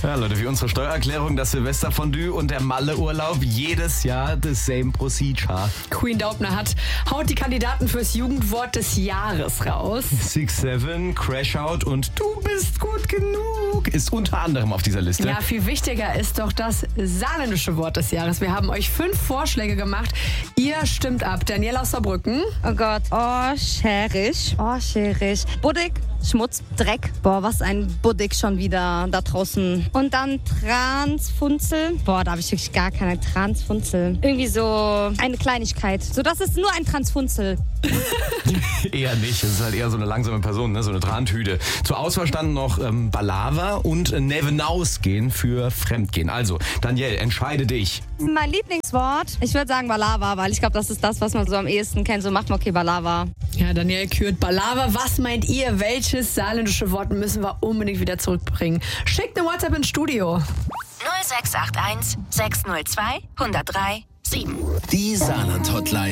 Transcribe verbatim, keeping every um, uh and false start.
Ja, Leute, wie unsere Steuererklärung, das Silvesterfondue und der Malle-Urlaub, jedes Jahr the same procedure. Queen Daubner hat haut die Kandidaten fürs Jugendwort des Jahres raus. six seven, Crashout und Du bist gut genug ist unter anderem auf dieser Liste. Ja, viel wichtiger ist doch das saarländische Wort des Jahres. Wir haben euch fünf Vorschläge gemacht. Ihr stimmt ab. Danielle aus Saarbrücken. Oh Gott. Oh, scherig. Oh, scherig. Buddig. Schmutz, Dreck. Boah, was ein Buddig schon wieder da draußen. Und dann Transfunzel. Boah, da habe ich wirklich gar keine Transfunzel. Irgendwie so eine Kleinigkeit. So, das ist nur ein Transfunzel. Eher nicht. Es ist halt eher so eine langsame Person, ne? So eine Trantüte. Zur Auswahl standen noch ähm, Balava und äh, Nevenausgehen für Fremdgehen. Also, Danielle, entscheide dich. Mein Lieblingswort, ich würde sagen Balava, weil ich glaube, das ist das, was man so am ehesten kennt. So macht man okay Balava. Ja, Danielle kürt Balava. Was meint ihr? Welches saarländische Wort müssen wir unbedingt wieder zurückbringen? Schickt eine WhatsApp ins Studio. null sechs acht eins, sechs null zwei, eins null drei, sieben. Die Saarland-Hotline.